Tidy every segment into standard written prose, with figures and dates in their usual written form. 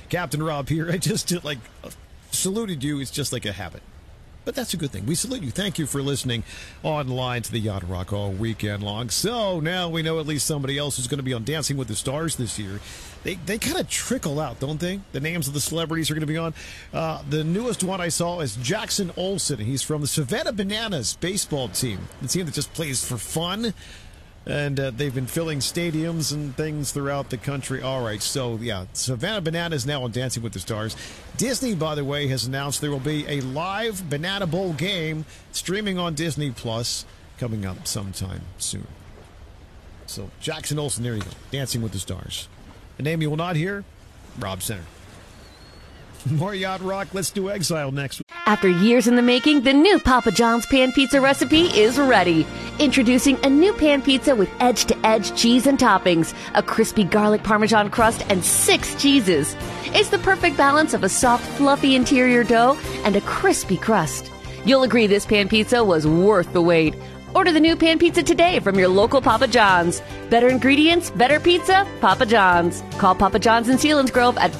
Captain Rob here. I just did saluted you. It's just like a habit. But that's a good thing. We salute you. Thank you for listening online to the Yacht Rock all weekend long. So now we know at least somebody else who's going to be on Dancing with the Stars this year. They kind of trickle out, don't they? The names of the celebrities are going to be on. The newest one I saw is Jackson Olsen. He's from the Savannah Bananas baseball team, the team that just plays for fun. And they've been filling stadiums and things throughout the country. All right, so, yeah, Savannah Bananas now on Dancing with the Stars. Disney, by the way, has announced there will be a live Banana Bowl game streaming on Disney Plus coming up sometime soon. So, Jackson Olsen, there you go, Dancing with the Stars. A name you will not hear, Rob Center. More Yacht Rock. Let's do Exile next. After years in the making, the new Papa John's Pan Pizza recipe is ready. Introducing a new pan pizza with edge-to-edge cheese and toppings, a crispy garlic parmesan crust, and 6 cheeses. It's the perfect balance of a soft, fluffy interior dough and a crispy crust. You'll agree this pan pizza was worth the wait. Order the new pan pizza today from your local Papa John's. Better ingredients, better pizza, Papa John's. Call Papa John's in Selinsgrove at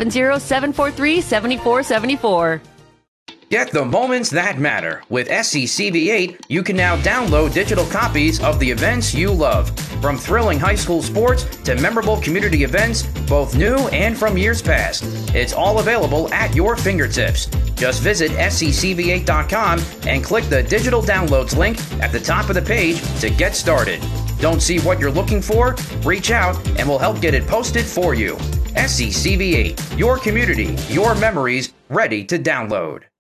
570-743-7474. Get the moments that matter. With SCCV8, you can now download digital copies of the events you love. From thrilling high school sports to memorable community events, both new and from years past. It's all available at your fingertips. Just visit SCCV8.com and click the digital downloads link at the top of the page to get started. Don't see what you're looking for? Reach out and we'll help get it posted for you. SCCV8, your community, your memories, ready to download.